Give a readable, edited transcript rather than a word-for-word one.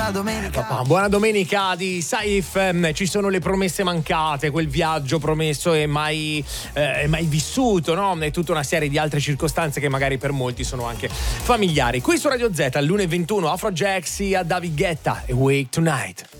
buona domenica. Papà, buona domenica di Saif. Ci sono le promesse mancate, quel viaggio promesso e mai vissuto, no? E tutta una serie di altre circostanze che magari per molti sono anche familiari. Qui su Radio Z all'1:21 Afrojack sia David Guetta e Wake Tonight.